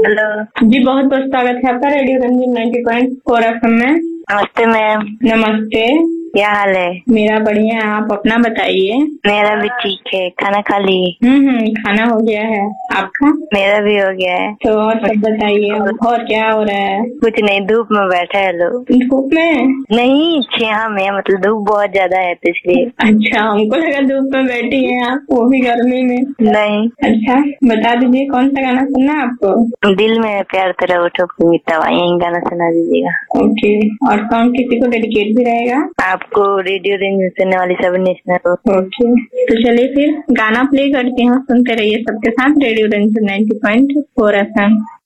Hello जी, बहुत बहुत स्वागत है आपका रेडियो रंजन 90.4 एफएम में। नमस्ते मैम। नमस्ते। क्या हाल है? मेरा बढ़िया है, आप अपना बताइए। मेरा भी ठीक है। खाना खा ली? खाना हो गया है, आपका? मेरा भी हो गया है। तो और सब बताइए, और क्या हो रहा है? कुछ नहीं, धूप में बैठा है लोग। धूप में? नहीं, छेहा में, मतलब धूप बहुत ज्यादा है तो इसलिए। अच्छा, हमको लगा धूप में बैठी हैं आप, वो भी गर्मी में। नहीं। अच्छा, बता दीजिए कौन सा गाना सुनना है आपको? दिल में प्यार तेरा उठो मिटवा, यही गाना सुना दीजिएगा। ओके, और सॉन्ग किसी को डेडिकेट भी रहेगा? आपको रेडियो रेंज सुनने वाली सब नेशनल को। ओके, तो चलिए फिर गाना प्ले करते हैं, सुनते रहिए सबके साथ रेडियो रंजन 90.4 एफएम।